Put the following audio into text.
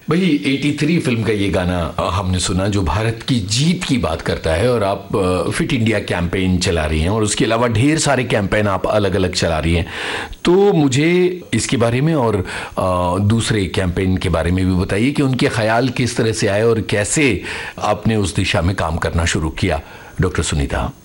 भाई 83 फिल्म का ये गाना हमने सुना जो भारत की जीत की बात करता है, और आप फिट इंडिया कैंपेन चला रही हैं और उसके अलावा ढेर सारे कैंपेन आप अलग अलग चला रही हैं। तो मुझे इसके बारे में और दूसरे कैंपेन के बारे में भी बताइए कि उनके ख्याल किस तरह से आए और कैसे आपने उस दिशा में काम करना शुरू किया, डॉक्टर सुनीता।